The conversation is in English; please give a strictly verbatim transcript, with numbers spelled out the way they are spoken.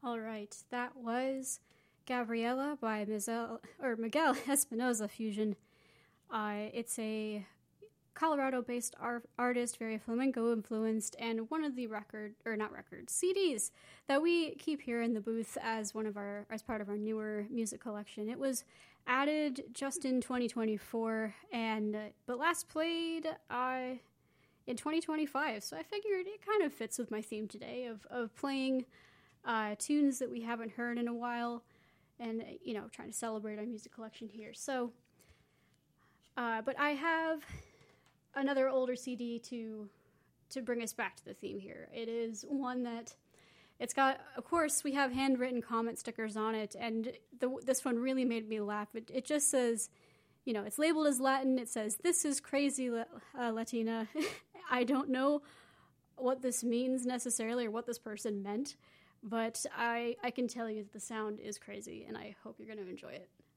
All right, that was Gabriela by Miguel, or Miguel Espinoza Fusion. Uh, it's a Colorado-based ar- artist, very flamenco-influenced, and one of the record, or not records, C Ds that we keep here in the booth as one of our, as part of our newer music collection. It was added just in twenty twenty-four, and uh, but last played uh, in twenty twenty-five, so I figured it kind of fits with my theme today of, of playing uh, tunes that we haven't heard in a while, and, you know, trying to celebrate our music collection here. So, uh, but I have another older C D to to bring us back to the theme here. It is one that, it's got, of course, we have handwritten comment stickers on it, and the, this one really made me laugh. It, it just says, you know, it's labeled as Latin. It says, "This is crazy, uh, Latina." I don't know what this means necessarily or what this person meant, but I, I can tell you that the sound is crazy, and I hope you're going to enjoy it.